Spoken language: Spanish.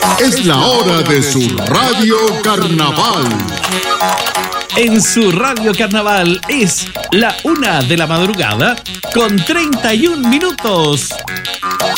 Es la hora de su Radio Carnaval. En su Radio Carnaval es la 1 de la madrugada con 31 minutos.